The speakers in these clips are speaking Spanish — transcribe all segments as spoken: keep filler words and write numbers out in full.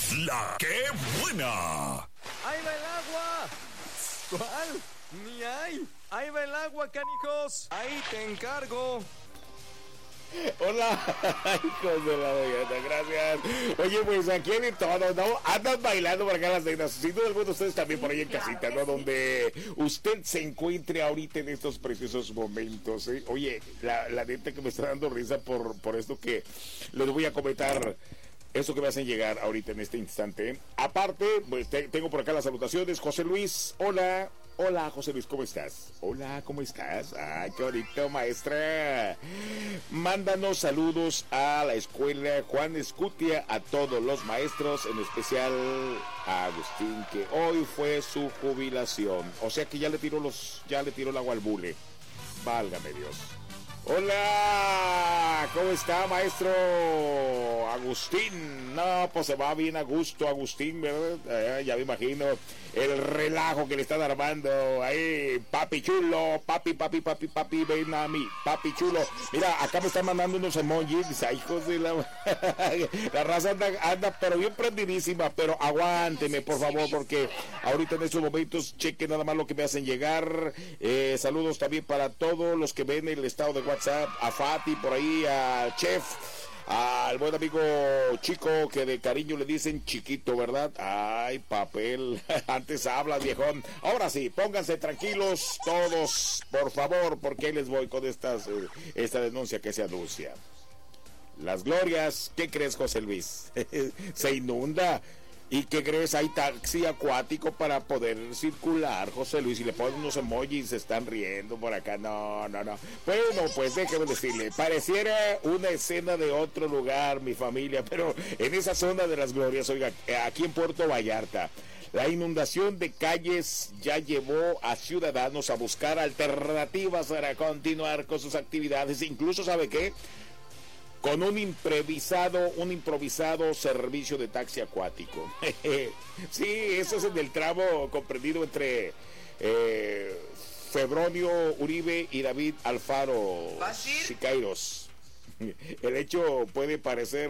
La que buena. ¡Ahí va el agua! ¿Cuál? Ni hay. ¡Ahí va el agua, canijos! ¡Ahí te encargo! Hola, hijos de la mañana, gracias. Oye, pues aquí hay de todo, ¿no? Andan bailando por acá las nenas. Sin duda alguna, ustedes también por ahí en casita, ¿no? Donde usted se encuentre ahorita en estos preciosos momentos, ¿eh? Oye, la, la neta que me está dando risa por, por esto que les voy a comentar. Eso que me hacen llegar ahorita en este instante. Aparte, pues te, tengo por acá las salutaciones. José Luis, hola. Hola, José Luis, ¿cómo estás? Hola, ¿cómo estás? Ay, qué bonito, maestra. Mándanos saludos a la escuela Juan Escutia, a todos los maestros, en especial a Agustín, que hoy fue su jubilación. O sea que ya le tiró los, ya le tiró el agua al bule. Válgame Dios. Hola, ¿cómo está, maestro Agustín? No, pues se va bien a gusto, Agustín, ¿verdad? Eh, ya me imagino el relajo que le están armando ahí, papi chulo, papi, papi, papi, papi, ven a mí, papi chulo. Mira, acá me están mandando unos emojis, ay, hijos de la... la raza anda, anda, pero bien prendidísima, pero aguánteme, por favor, porque ahorita en estos momentos, cheque nada más lo que me hacen llegar. Eh, saludos también para todos los que ven el estado de WhatsApp, a Fati, por ahí, al Chef, al buen amigo Chico, que de cariño le dicen chiquito, ¿verdad? Ay, papel, antes habla, viejón. Ahora sí, pónganse tranquilos todos, por favor, porque ahí les voy con estas, eh, esta denuncia que se anuncia. Las glorias, ¿qué crees, José Luis? Se inunda. ¿Y qué crees? Hay taxi acuático para poder circular, José Luis. Y le ponen unos emojis, se están riendo por acá. No, no, no. Bueno, pues déjeme decirle, pareciera una escena de otro lugar, mi familia, pero en esa zona de las glorias, oiga, aquí en Puerto Vallarta, la inundación de calles ya llevó a ciudadanos a buscar alternativas para continuar con sus actividades. Incluso, ¿sabe qué? Con un improvisado, un improvisado servicio de taxi acuático. Sí, eso es en el tramo comprendido entre eh, Febronio Uribe y David Alfaro Siqueiros. El hecho puede parecer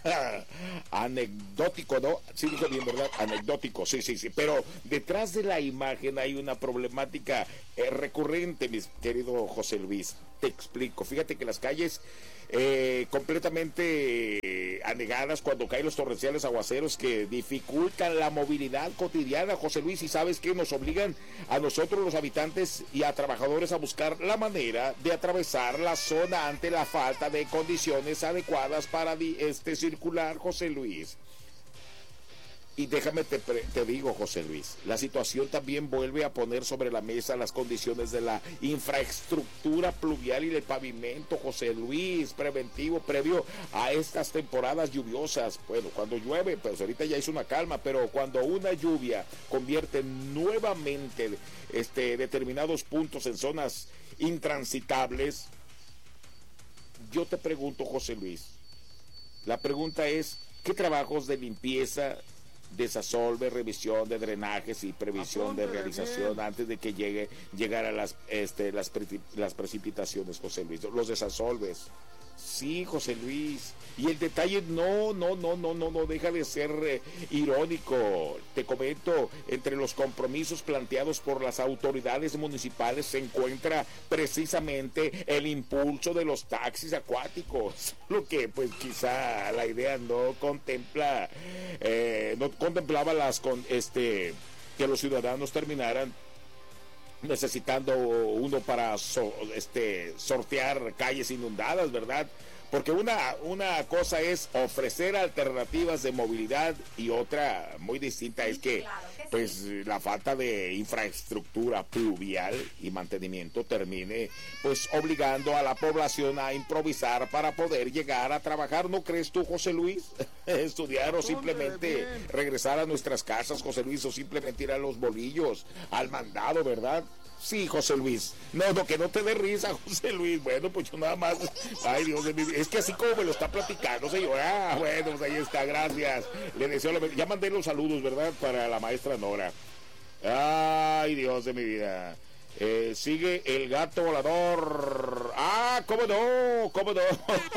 anecdótico, ¿no? Sí, dijo bien, ¿verdad? Anecdótico, sí, sí, sí. Pero detrás de la imagen hay una problemática eh, recurrente, mi querido José Luis. Te explico. Fíjate que las calles eh, completamente eh, anegadas cuando caen los torrenciales aguaceros que dificultan la movilidad cotidiana, José Luis, y sabes que nos obligan a nosotros los habitantes y a trabajadores a buscar la manera de atravesar la zona ante la falta de condiciones adecuadas para este circular, José Luis. Y déjame te, te digo, José Luis, la situación también vuelve a poner sobre la mesa las condiciones de la infraestructura pluvial y del pavimento, José Luis, preventivo, previo a estas temporadas lluviosas. Bueno, cuando llueve, pues ahorita ya hizo una calma, pero cuando una lluvia convierte nuevamente este, determinados puntos en zonas intransitables, yo te pregunto, José Luis, la pregunta es, ¿qué trabajos de limpieza, desasolve, revisión de drenajes y previsión de realización antes de que llegue llegar a las este las, pre, las precipitaciones, José Luis? Los desasolves. Sí, José Luis. Y el detalle no, no, no, no, no, no deja de ser eh, irónico. Te comento, entre los compromisos planteados por las autoridades municipales se encuentra precisamente el impulso de los taxis acuáticos. Lo que, pues, quizá la idea no contempla, eh, no contemplaba las con este que los ciudadanos terminaran necesitando uno para so, este sortear calles inundadas, ¿verdad? Porque una, una cosa es ofrecer alternativas de movilidad y otra muy distinta es que, pues, la falta de infraestructura pluvial y mantenimiento termine, pues, obligando a la población a improvisar para poder llegar a trabajar. ¿No crees tú, José Luis? Estudiar o simplemente regresar a nuestras casas, José Luis, o simplemente ir a los bolillos, al mandado, ¿verdad? Sí, José Luis. No, no, que no te dé risa, José Luis. Bueno, pues yo nada más. Ay, Dios de mi vida. Es que así como me lo está platicando, señor. Ah, bueno, pues ahí está, gracias. Le deseo la... Ya mandé los saludos, ¿verdad? Para la maestra Nora. Ay, Dios de mi vida. Eh, sigue el gato volador. Ah, cómo no, cómo no.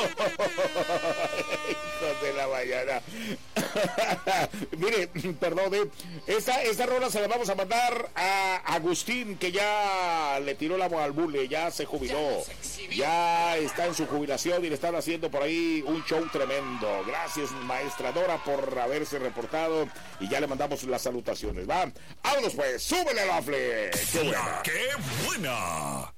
Hijos de la mañana. Mire, perdón, eh. esa, esa rola se la vamos a mandar a Agustín, que ya le tiró la al bule, ya se jubiló. Ya está en su jubilación y le están haciendo por ahí un show tremendo. Gracias, maestra Dora, por haberse reportado y ya le mandamos las salutaciones. Va, vámonos pues, súbele, Lafle. ¡Qué buena! ¡Qué buena!